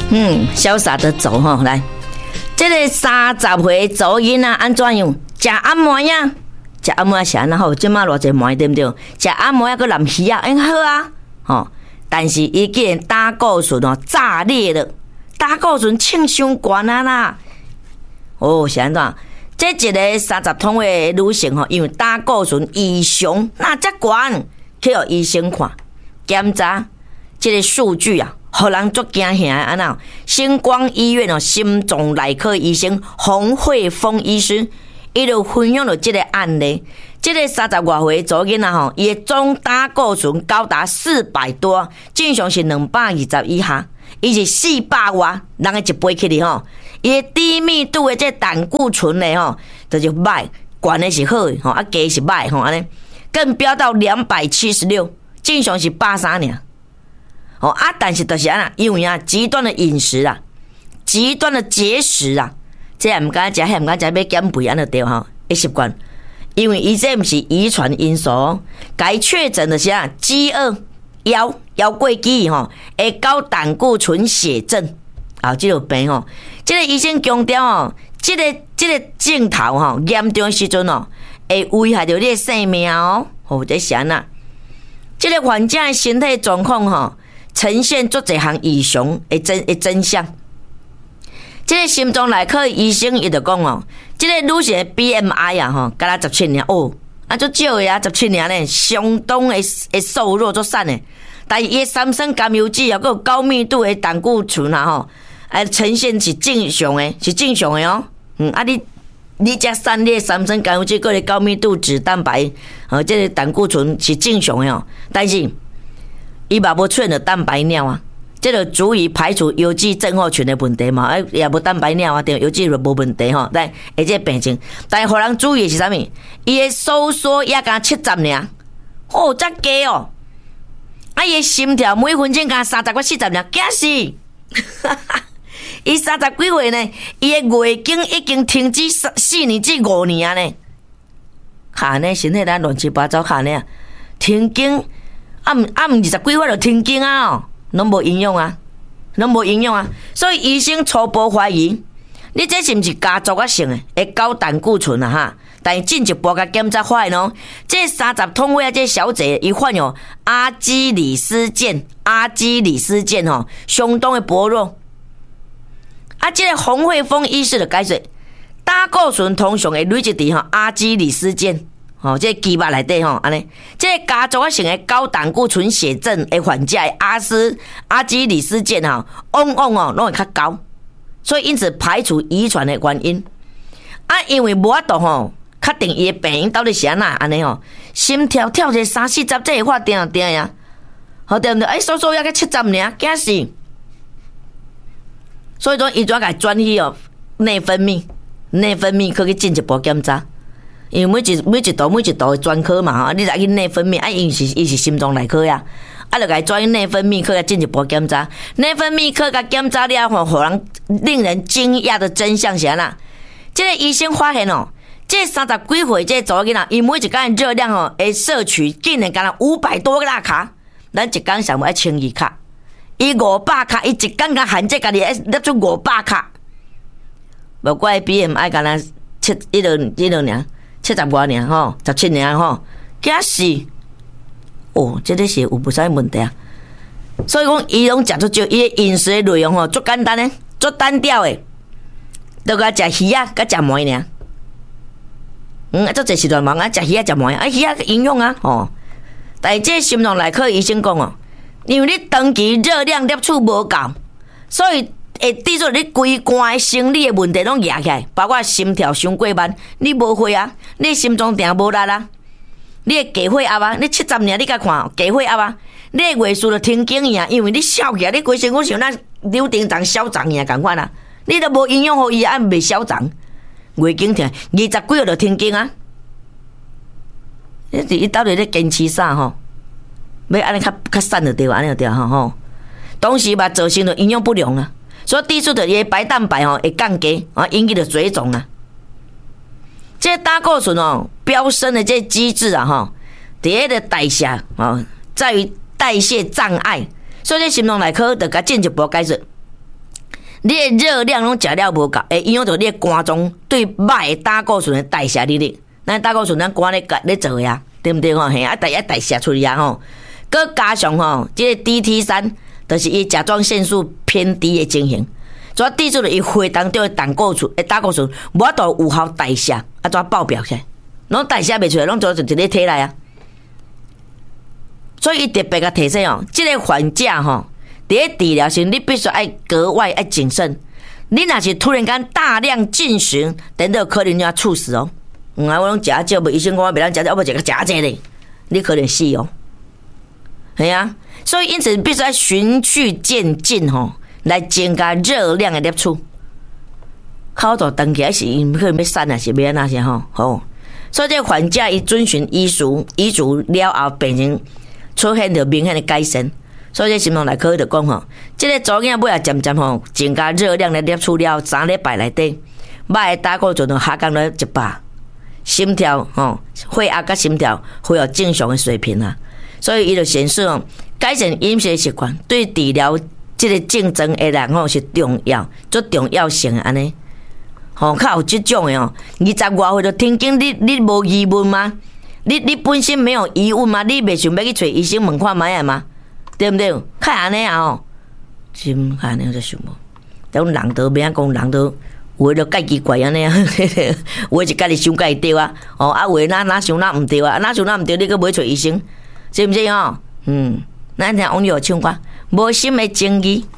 潇洒的走吼，来，这个30岁走囡仔安怎样？食按摩呀，食按摩是安那好，即马偌济摩对不对？食按摩个蓝鱼啊，好啊，吼。但是伊竟然胆固醇哦炸裂了，胆固醇称伤悬啊啦！哦，是安怎？这一个30通的女性吼，因为胆固醇异常，那遮悬，去互医生看检查，这个数据啊，互人足惊吓安那？星光医院哦，心脏内科医生洪慧峰医师，伊就分享了这个案例。这个30多岁左囡仔吼，伊的总胆固醇高达400多，正常是220以下，伊是400外，人个一杯起哩吼。伊的低密度的这胆固醇嘞吼，就是歹，悬的是好的吼，啊低是歹吼，安尼更飙到276，正常是83尔。哦啊，但是就是安那，因为啊极端的饮食啊，极端的节食啊，这也唔敢食，迄唔敢食，要减肥安尼对吼，一习惯。因为伊这不是遗传因素，该确诊的是啊，饥饿、腰过肌吼，会高胆固醇血症啊，这个病吼，这个医生强调哦，这个镜头吼严重的时阵哦，会危害到你的性命哦，或者是安那，这个患者的身体状况吼，呈现足一项异常的真相。这个心脏内科医生伊就讲哦，这个女性的 BMI 啊吼，敢若17年哦，啊足少的啊，17年呢，相当的瘦弱足瘦的，但是伊三酸甘油酯啊，佮有高密度的胆固醇啊吼，呈现是正常的，是正常的哦。啊你食三列三酸甘油酯，佮个高密度脂蛋白，这个胆固醇是正常的哦，但是伊嘛无出现着蛋白尿啊。这就足以排除邮寄症候群的问题嘛？也无蛋白尿啊，对，邮寄就无问题吼。但而且病情，但是互人注意的是啥物？伊的收缩也敢70尔，哦，遮低哦。啊，伊的心跳每分钟敢30到40尔，假死！伊30几岁呢？伊的月经已经停止4年至5年啊呢。哈呢，身体咱乱七八糟哈呢，停经暗20几岁就停经啊哦。拢无营养啊，所以医生初步怀疑，你这是毋是家族性的会高胆固醇啊哈？但是进一步甲检查发现哦，这30通位啊，这小姐伊患有阿基里斯腱吼，相当的薄弱。啊，这个洪慧峰医师就解释，胆固醇通常会累积伫阿基里斯腱。哦，这肌肉内底吼，安尼，这家族性的高胆固醇血症的患者的阿基里斯腱吼，往往哦拢会较高，所以因此排除遗传的原因。啊，因为无法度吼，确定伊的病因到底是安那安尼吼，心跳跳者30-40，这会发定呀，好对不对？收缩要个70尔，假死。所以说，伊专个转去哦内分泌科去进一步检查。因为每一道的专科嘛吼，你来去内分泌，伊是心脏内科呀，就该转去内分泌科来进一步检查。内分泌科甲检查了后，互人令人惊讶的真相是安那？这个医生发现哦，这30几岁这查某囡仔，伊每一天热量哦，会摄取竟然敢若500多大卡，咱一天上要12卡，伊500卡，伊一天甲限制家己摄出500卡，无怪 BMI 敢若16年。70多年吼，17年吼，假死哦，这个是有不少问题啊。所以讲，伊拢食足少，伊的饮食的内容吼，足简单的，足单调的，都甲食鱼啊，甲食糜尔。足侪时段忙啊，食鱼啊，食糜啊，鱼啊营养啊，吼。但是这心脏内科医生讲哦，因为你长期热量摄取无够，所以会导致你规肝的生理的问题拢压起来，包括心跳伤过慢，你无血啊，你心脏定无力啊，你的低血压啊，你70年你甲看低血压啊，你的月事就停经去啊，因为你消起来，你规身躯像咱柳丁肠消胀去啊，共款啊，你都无营养互伊啊，袂消胀，月经停20几号就停经啊，伊到底咧坚持啥吼？要安尼较瘦就对，安尼就对吼。同时嘛，造成着营养不良啊。所以低出的伊白蛋白吼会降低，引起的水肿啊。这胆固醇哦飙升的这机制啊吼，第一个代谢啊，在于代谢障碍，所以这心脏内科就甲进一步解释， 你的热量拢食了无够，会影响到你的肝脏对肉的胆固醇的代谢能力。咱胆固醇咱肝咧做呀，对不对吼？嘿，代谢出来啊吼。搁加上吼，这个 DT3，就是伊甲状腺素偏低的情形，主要抵触了伊血当中的胆固醇无法度有效代谢，啊，怎爆表起来，拢代谢袂出来，拢就伫咧体内啊。所以伊特别甲提醒哦，这个患者吼，伫咧治疗时，你必须爱格外爱谨慎。你若是突然间大量进食，等到可能就要猝死哦。我拢食少，无医生讲我袂当食，我食个食济咧，你可能死哦。系啊，所以因此必须要循序渐进吼，来增加热量的摄取。口度长起来是可能要散啊，是要安那些吼，吼。所以这患者伊遵循医嘱了后，病情出现着明显的改善。所以这心脏内科就讲吼，这个左囝尾也渐渐吼增加热量的摄取了3礼拜内底，肉的胆固醇就下降了100，心跳吼血压甲心跳恢复正常的水平啊。所以伊就显示哦，改善饮食习惯对治疗这个症状的人吼是重要，最重要性的安尼。吼，较有这种的哦，20外岁就听经，你无疑问吗？你本身没有疑问吗？你袂想要去找医生问看卖啊吗？对不对？较安尼啊吼，真较安尼就想无。种人都免讲，人都有的就介奇怪安尼啊，有的是家己想家己对啊，哦啊有的哪想哪毋对啊，哪想哪毋对，你阁袂找医生。是毋是吼？咱听网友唱歌，无心的情义。